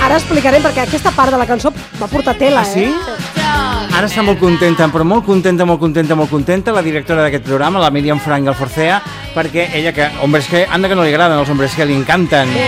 ara explicarem, perquè aquesta part de la cançó va portar tela, sí? Ara està molt contenta, però molt contenta la directora d'aquest programa, la Míriam Frank Alforcea, perquè ella, que hombres que anda que no li agraden, els hombres que li encanten.